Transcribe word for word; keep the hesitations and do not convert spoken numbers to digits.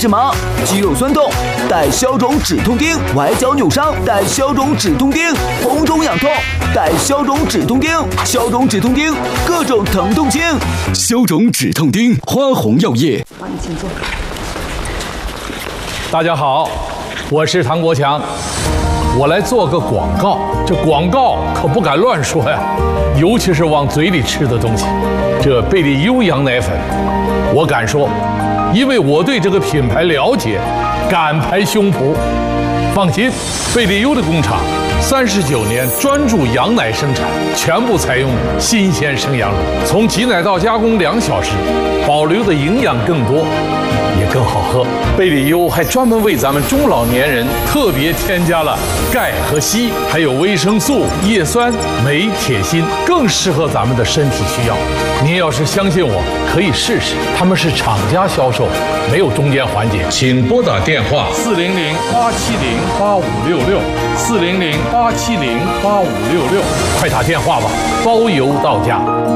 什么？肌肉酸痛，带消肿止痛钉；崴脚扭伤，带消肿止痛钉；红肿痒痛，带消肿止痛钉。消肿止痛钉，各种疼痛轻。消肿止痛钉，花红药业。 好，你请坐。 大家好，我是唐国强，我来做个广告。这广告可不敢乱说呀，尤其是往嘴里吃的东西。这贝利优羊奶粉，我敢说，因为我对这个品牌了解，敢拍胸脯。放心，贝利优的工厂三十九年专注羊奶生产，全部采用新鲜生羊乳，从挤奶到加工两小时，保留的营养更多，也更好喝。贝利优还专门为咱们中老年人特别添加了钙和硒，还有维生素、叶酸、镁、铁、锌，更适合咱们的身体需要。您要是相信我，可以试试。他们是厂家销售，没有中间环节。请拨打电话四零零八七零八五六六，四零零八七零八五六六，快打电话吧，包邮到家。